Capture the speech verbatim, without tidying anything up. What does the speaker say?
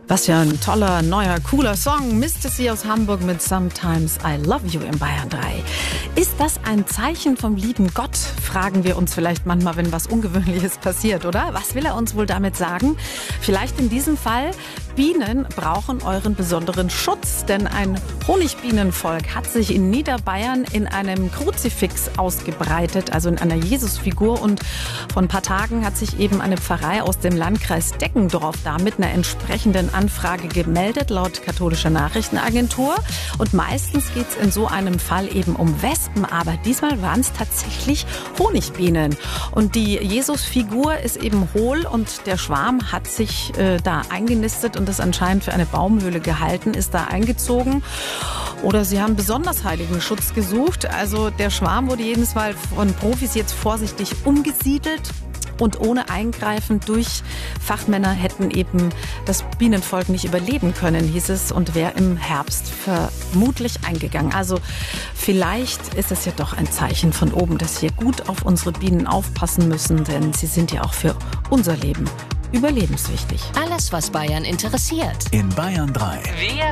Was für ein toller, neuer, cooler Song. Misty C aus Hamburg mit Sometimes I Love You in Bayern drei. Ist das ein Zeichen vom lieben Gott? Fragen wir uns vielleicht manchmal, wenn was Ungewöhnliches passiert, oder? Was will er uns wohl damit sagen? Vielleicht in diesem Fall, Bienen brauchen euren besonderen Schutz, denn ein Honigbienenvolk hat sich in Niederbayern in einem Kruzifix ausgebreitet, also in einer Jesusfigur, und vor ein paar Tagen hat sich eben eine Pfarrei aus dem Landkreis Deggendorf da mit einer entsprechenden Anfrage gemeldet, laut katholischer Nachrichtenagentur. Und meistens geht es in so einem Fall eben um Wespen, aber diesmal waren es tatsächlich Honigbienen. Und die Jesusfigur ist eben hohl und der Schwarm hat sich äh, da eingenistet und das anscheinend für eine Baumhöhle gehalten, ist da eingezogen. Oder sie haben besonders heiligen Schutz gesucht. Also der Schwarm wurde jedes Mal von Profis jetzt vorsichtig umgesiedelt. Und ohne Eingreifen durch Fachmänner hätten eben das Bienenvolk nicht überleben können, hieß es, und wäre im Herbst vermutlich eingegangen. Also vielleicht ist es ja doch ein Zeichen von oben, dass wir gut auf unsere Bienen aufpassen müssen, denn sie sind ja auch für unser Leben überlebenswichtig. Alles, was Bayern interessiert. In Bayern drei. Wir